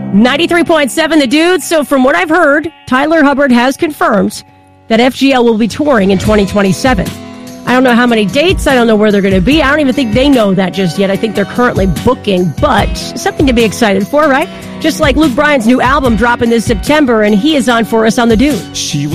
93.7 The Dude. So from what I've heard, Tyler Hubbard has confirmed that FGL will be touring in 2027. I don't know how many dates. I don't know where they're going to be. I don't even think they know that just yet. I think they're currently booking, but something to be excited for, right? Just like Luke Bryan's new album dropping this September, and he is on for us on The Dude. She